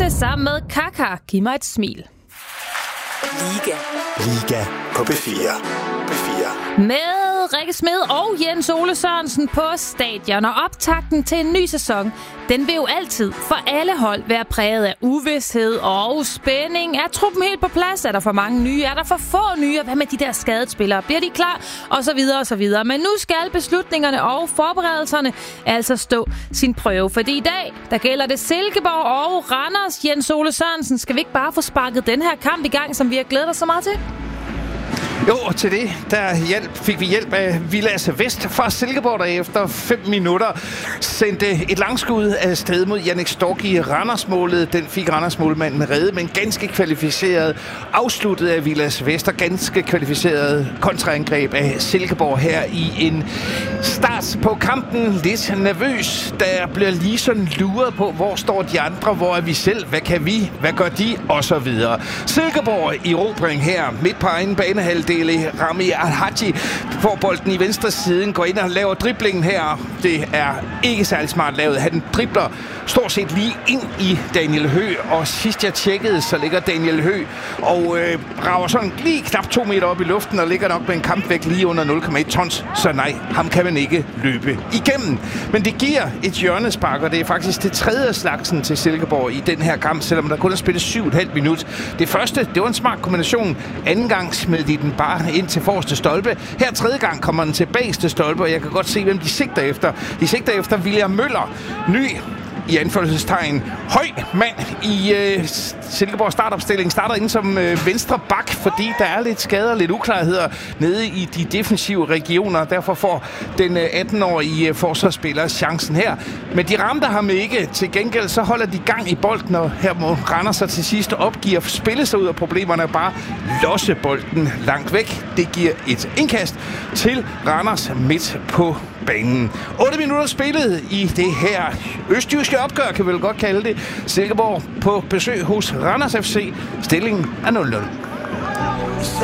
det sammen med Kaka. Giv mig et smil. Liga på B4. Med Rikke Smed og Jens Ole Sørensen på stadion, og optakten til en ny sæson, den vil jo altid for alle hold være præget af uvished og spænding. Er truppen helt på plads? Er der for mange nye? Er der for få nye? Hvad med de der skadede spillere? Bliver de klar? Og så videre og så videre. Men nu skal beslutningerne og forberedelserne altså stå sin prøve. Fordi i dag, der gælder det Silkeborg og Randers. Jens Ole Sørensen, skal vi ikke bare få sparket den her kamp i gang, som vi har glædet os så meget til? Jo, og til det fik vi hjælp af Vilas Vest fra Silkeborg, der efter 5 minutter sendte et langskud af sted mod Jannik Stork i Randersmålet. Den fik Randersmålmanden reddet, men ganske kvalificeret afsluttet af Vilas Vest, og ganske kvalificeret kontraangreb af Silkeborg her i en start på kampen. Lidt nervøs, der bliver lige sådan luret på, hvor står de andre, hvor er vi selv, hvad kan vi, hvad gør de, og så videre. Silkeborg i erobring her, midt på egen banehalvdel. Rami Al-Haji får bolden i venstre siden, går ind og laver driblingen her. Det er ikke særlig smart lavet. Han dribler stort set lige ind i Daniel Høgh, og sidst jeg tjekkede, så ligger Daniel Høgh og rager sådan lige knap 2 meter op i luften, og ligger nok med en kampvægt lige under 0,1 tons. Så nej, ham kan man ikke løbe igennem. Men det giver et hjørnespark, og det er faktisk det tredje slagsen til Silkeborg i den her kamp, selvom der kun er spillet 7,5 minut. Det første, det var en smart kombination. Anden gang smed de den bare ind til forreste stolpe. Her tredje gang kommer den til bageste stolpe, og jeg kan godt se, hvem de sigter efter. De sigter efter William Møller. Ny i anførselstegn høj mand i Silkeborg startopstilling. Starter ind som venstre bak, fordi der er lidt skader og lidt uklarheder nede i de defensive regioner. Derfor får den 18-årige forsvarsspiller chancen her. Men de ramte ham ikke. Til gengæld så holder de gang i bolden, og her må Randers så til sidst opgive at spille sig ud af problemerne og bare losse bolden langt væk. Det giver et indkast til Randers midt på banen. 8 minutter spillet i det her østjyske opgør, kan vi vel godt kalde det. Silkeborg på besøg hos Randers FC. Stillingen er 0-0.